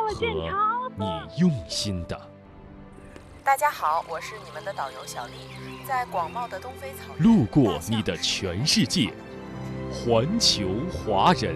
和你用心的。 大家好，我是你们的导游小丽，在广袤的东非草原， 路过你的全世界，环球华人。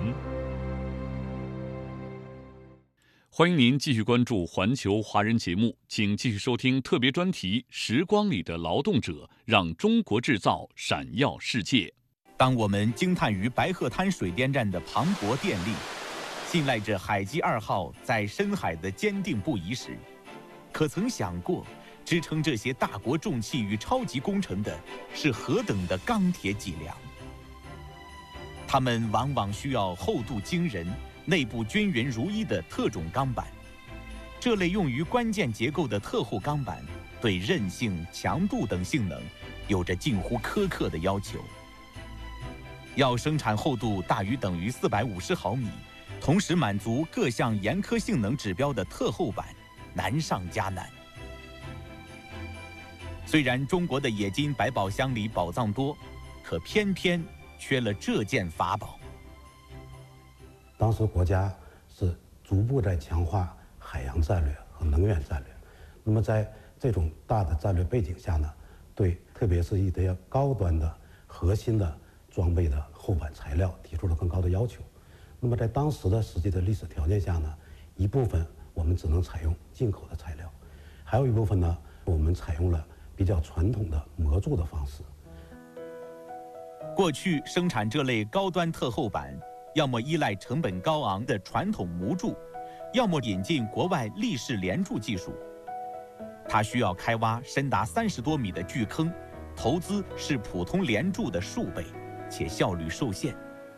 欢迎您继续关注环球华人节目，请继续收听特别专题《时光里的劳动者》，让中国制造闪耀世界。 当我们惊叹于白鹤滩水电站的磅礴电力，信赖着海基2号在深海的坚定不移时，可曾想过，支撑这些大国重器与超级工程的是何等的钢铁脊梁？它们往往需要厚度惊人、内部均匀如一的特种钢板。这类用于关键结构的特厚钢板，对韧性、强度等性能有着近乎苛刻的要求。要生产厚度大于等于450毫米，同时满足各项严苛性能指标的特厚板，难上加难。虽然中国的冶金百宝箱里宝藏多，可偏偏缺了这件法宝。 当时国家是逐步在强化海洋战略和能源战略，那么在这种大的战略背景下呢，对特别是一些高端的核心的装备的厚板材料提出了更高的要求。那么在当时的实际的历史条件下呢，一部分我们只能采用进口的材料，还有一部分呢，我们采用了比较传统的模铸的方式。 过去生产这类高端特厚板，要么依赖成本高昂的传统模铸，要么引进国外立式连铸技术。它需要开挖深达30多米的巨坑，投资是普通连铸的数倍，且效率受限。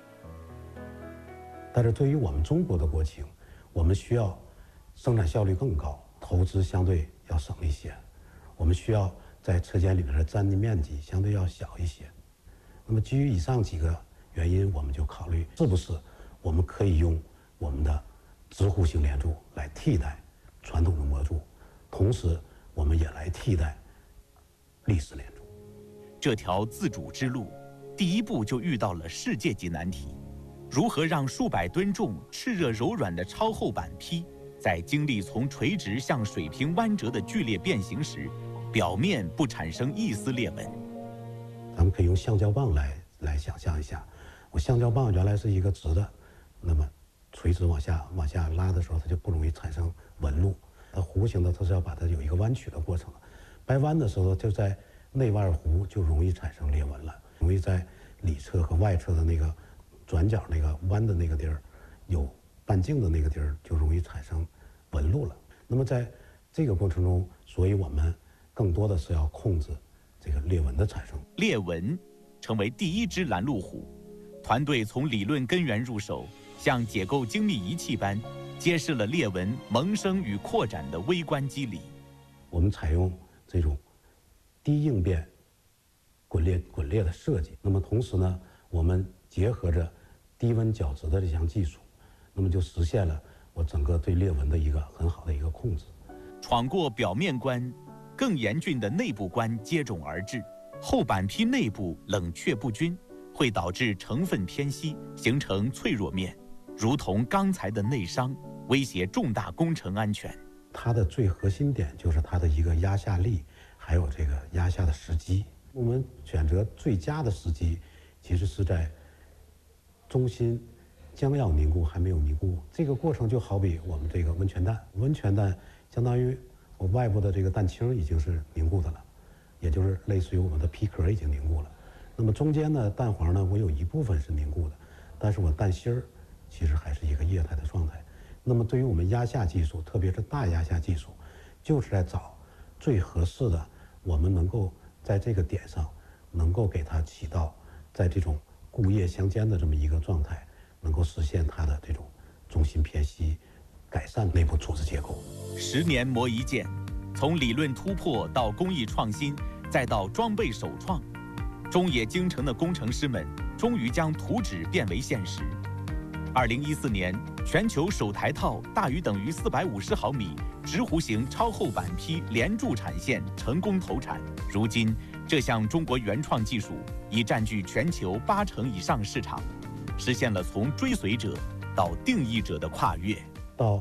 但是对于我们中国的国情，我们需要生产效率更高，投资相对要省一些，我们需要在车间里面的占地面积相对要小一些。那么基于以上几个原因，我们就考虑是不是我们可以用我们的直弧形连铸来替代传统的模铸，同时我们也来替代立式连铸。 这条自主之路，第一步就遇到了世界级难题：如何让数百吨重、炽热柔软的超厚板坯，在经历从垂直向水平弯折的剧烈变形时，表面不产生一丝裂纹？ 咱们可以用橡胶棒来想象一下，我橡胶棒原来是一个直的，那么垂直往下拉的时候，它就不容易产生纹路。它弧形的，它是要把它有一个弯曲的过程。掰弯的时候，就在内外弧就容易产生裂纹了，容易在里侧和外侧的那个转角那个弯的那个地儿，有半径的那个地儿就容易产生纹路了。那么在这个过程中，所以我们更多的是要控制这个裂纹的产生。 裂纹成为第一只拦路虎，团队从理论根源入手，像解构精密仪器般，揭示了裂纹萌生与扩展的微观机理。 我们采用这种低应变滚裂的设计，那么同时呢，我们结合着低温绞直的这项技术，那么就实现了我整个对裂纹的一个很好的一个控制。 闯过表面关，更严峻的内部关接踵而至。厚板坯内部冷却不均，会导致成分偏稀，形成脆弱面，如同钢材的内伤，威胁重大工程安全。 它的最核心点就是它的一个压下力，还有这个压下的时机。我们选择最佳的时机，其实是在中心将要凝固还没有凝固。这个过程就好比我们这个温泉蛋，温泉蛋相当于我外部的这个蛋清已经是凝固的了，也就是类似于我们的皮壳已经凝固了。那么中间呢，蛋黄呢，我有一部分是凝固的，但是我蛋心儿其实还是一个液态的状态。那么对于我们压下技术，特别是大压下技术，就是在找最合适的，我们能够在这个点上能够给它起到在这种固液相间的这么一个状态，能够实现它的这种中心偏稀，改善内部组织结构。 10年磨一剑，从理论突破到工艺创新，再到装备首创，中冶京城的工程师们终于将图纸变为现实。2014年，全球首台套大于等于450毫米直弧形超厚板坯连铸产线成功投产。如今，这项中国原创技术已占据全球80%以上市场，实现了从追随者到定义者的跨越。